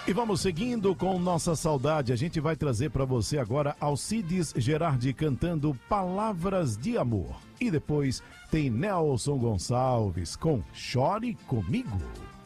E vamos seguindo com Nossa Saudade. A gente vai trazer para você agora Alcides Gerardi cantando Palavras de Amor. E depois tem Nelson Gonçalves com Chore Comigo.